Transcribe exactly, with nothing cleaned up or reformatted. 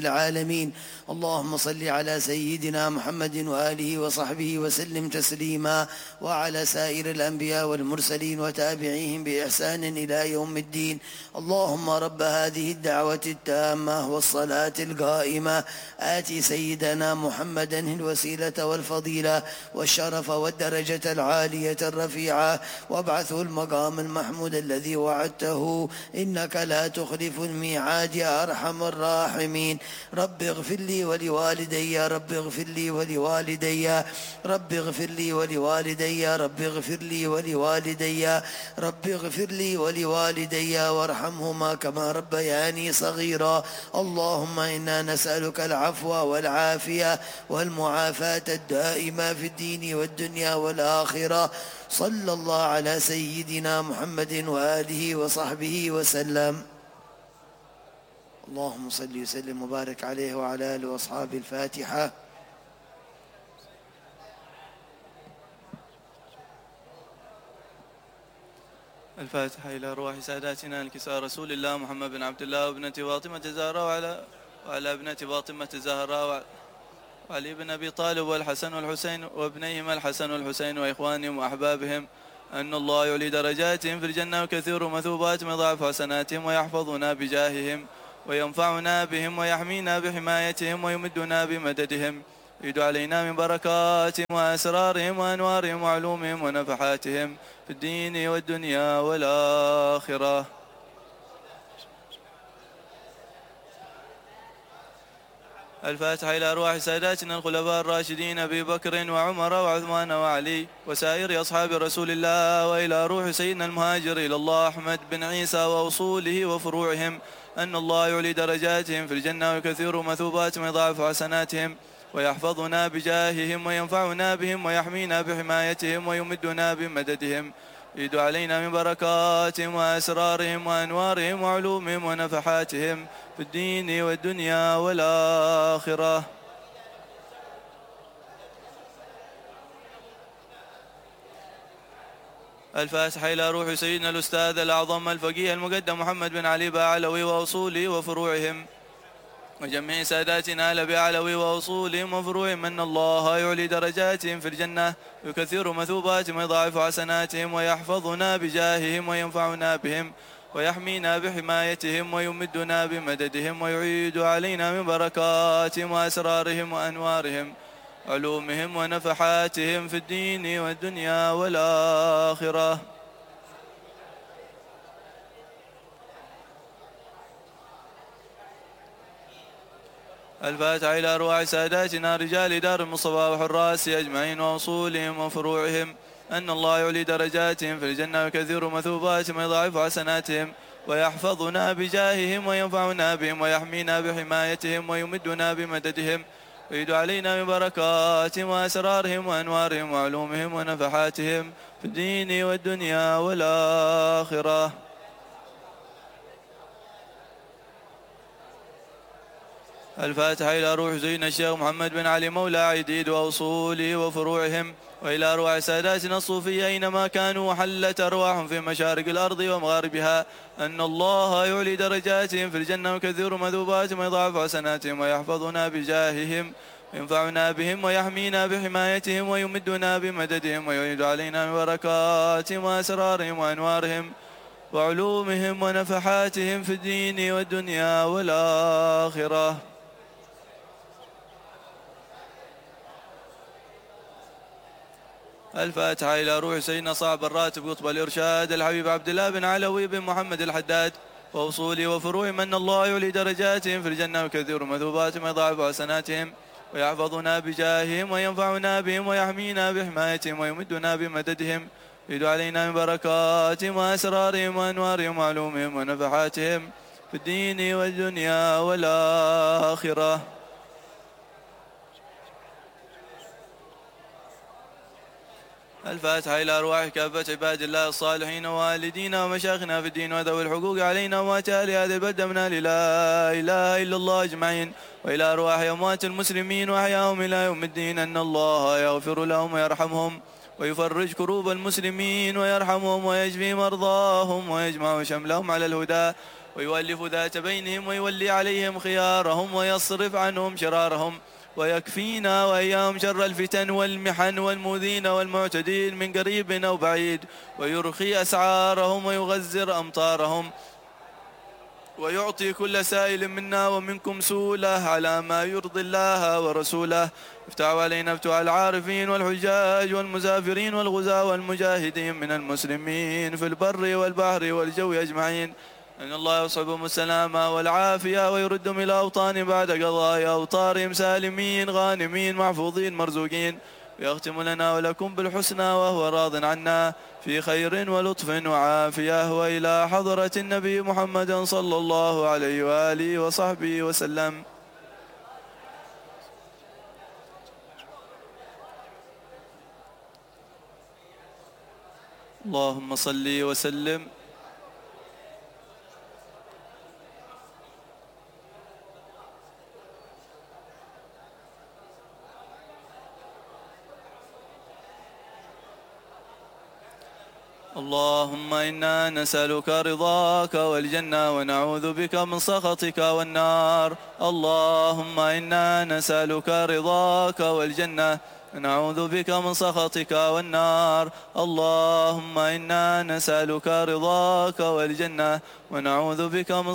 العالمين. اللهم صل على سيدنا محمد وآله وصحبه وسلم تسليما، وعلى سائر الأنبياء والمرسلين وتابعيهم بإحسان إلى يوم الدين. اللهم رب هذه الدعوة التامة والصلاة القائمة آتي سيدنا محمدا الوسيلة والفضيلة والشرف والدرجة العالية الرفيعة، وابعثه المقام المحمود الذي وعدته، إنك لا تخلف الميعاد يا أرحم الراحمين. رب اغفر لي ولوالدي، رب اغفر لي ولوالدي، رب اغفر لي ولوالدي، رب اغفر لي ولوالدي، رب اغفر لي ولوالدي وارحمهما كما ربياني صغيرا. اللهم إنا نسألك العفو والعافية والمعافاة الدائمة في الدين والدنيا والآخرة. صلى الله على سيدنا محمد وآله وصحبه وسلم. اللهم صل وسلم وبارك عليه وعلى آله وأصحابه. الفاتحة. الفاتحة إلى روح ساداتنا الكساء رسول الله محمد بن عبد الله وابنة فاطمة الزهراء وعلى وعلى ابنة فاطمة الزهراء وعلي بن أبي طالب والحسن والحسين وابنيهما الحسن والحسين وإخوانهم وأحبابهم، أن الله يعلي درجاتهم في الجنة وكثير مثوبات مضاعف حسناتهم، ويحفظنا بجاههم وينفعنا بهم ويحمينا بحمايتهم ويمدنا بمددهم، يعيد علينا من بركاتهم وأسرارهم وأنوارهم وعلومهم ونفحاتهم في الدين والدنيا والآخرة. الفاتحة إلى أرواح ساداتنا الخلفاء الراشدين أبي بكر وعمر وعثمان وعلي وسائر أصحاب رسول الله، وإلى روح سيدنا المهاجر إلى الله أحمد بن عيسى وأصوله وفروعهم، أن الله يعلي درجاتهم في الجنة ويكثر مثوباتهم ويضاعف حسناتهم، ويحفظنا بجاههم وينفعنا بهم ويحمينا بحمايتهم ويمدنا بمددهم، يعيد علينا من بركاتهم وأسرارهم وأنوارهم وعلومهم ونفحاتهم في الدين والدنيا والآخرة. الفاتحة إلى روح سيدنا الأستاذ الأعظم الفقيه المقدم محمد بن علي بعلوي وأصوله وفروعهم، وجميع ساداتنا آل بعلوي وأصولهم وفروعهم، أن الله يعلي درجاتهم في الجنة ويكثر مثوباتهم ويضاعف حسناتهم ويحفظنا بجاههم وينفعنا بهم ويحمينا بحمايتهم ويمدنا بمددهم، ويعيد علينا من بركاتهم وأسرارهم وأنوارهم علومهم ونفحاتهم في الدين والدنيا والآخرة. الفاتحة إلى أرواح ساداتنا رجال دار المصطفى وحراس أجمعين وأصولهم وفروعهم، أن الله يعلي درجاتهم في الجنة ويكثر مثوباتهم ويضاعف حسناتهم ويحفظنا بجاههم وينفعنا بهم ويحمينا بحمايتهم ويمدنا بمددهم، ويعيد علينا من بركاتهم وأسرارهم وأنوارهم وعلومهم ونفحاتهم في الدين والدنيا والآخرة. الفاتحة إلى روح سيدنا الشيخ محمد بن علي مولى عيديد وأصوله وفروعهم، وإلى أرواح ساداتنا الصوفية أينما كانوا وحلت أرواحهم في مشارق الأرض ومغاربها، أن الله يعلي درجاتهم في الجنة ويكثر مثوباتهم ويضاعف حسناتهم ويحفظنا بجاههم وينفعنا بهم ويحمينا بحمايتهم ويمدنا بمددهم، ويعيد علينا من بركاتهم وأسرارهم وأنوارهم وعلومهم ونفحاتهم في الدين والدنيا والآخرة. الفاتحة إلى روح سيدنا صاحب الراتب قطب الإرشاد الحبيب عبد الله بن علوي بن محمد الحداد وأصوله وفروعهم، أن الله يعلي درجاتهم في الجنة ويكثر مثوباتهم ويضاعف حسناتهم ويحفظنا بجاههم وينفعنا بهم ويحمينا بحمايتهم ويمدنا بمددهم، يعيد علينا من بركاتهم وأسرارهم وأنوارهم وعلومهم ونفحاتهم في الدين والدنيا والآخرة. الفاتحة إلى أرواح كافة عباد الله الصالحين ووالدينا ومشايخنا في الدين وذوي الحقوق علينا وأموات أهل هذه البلدة من أهل لا إله إلا الله أجمعين، وإلى أرواح أموات المسلمين وأحياهم إلى يوم الدين، أن الله يغفر لهم ويرحمهم ويفرج كروب المسلمين ويرحمهم ويشفي مرضاهم ويجمع شملهم على الهدى، ويؤلف ذات بينهم ويولي عليهم خيارهم ويصرف عنهم شرارهم، ويكفينا وإياهم شر الفتن والمحن والمؤذين والمعتدين من قريب أو بعيد، ويرخي أسعارهم ويغزر أمطارهم، ويعطي كل سائل منا ومنكم سؤله على ما يرضي الله ورسوله. افتحوا علينا افتح العارفين والحجاج والمسافرين والغزاة والمجاهدين من المسلمين في البر والبحر والجو أجمعين، أن الله يصحبهم السلامة والعافية ويردهم إلى أوطان بعد قضاء أوطارهم سالمين غانمين محفوظين مرزوقين، ويختم لنا ولكم بالحسنى وهو راض عنا في خير ولطف وعافية، وإلى حضرة النبي محمد صلى الله عليه وآله وصحبه وسلم. اللهم صل وسلم اللهم إنا نسألك رضاك والجنة ونعوذ بك من سخطك والنار. اللهم إنا نسألك رضاك والجنة ونعوذ بك من سخطك والنار. اللهم إنا نسألك رضاك والجنة ونعوذ بك من